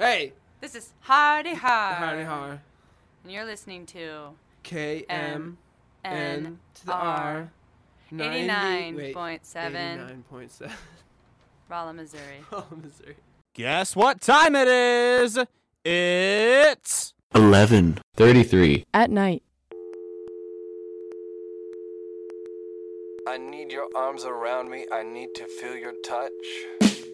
Hey! This is Hardy Har. Hardy Har. And you're listening to KMN N to the R. 89.7 89.7. Rolla, Missouri. Oh, Missouri. Guess what time it is? It's 11:33 at night. I need your arms around me. I need to feel your touch.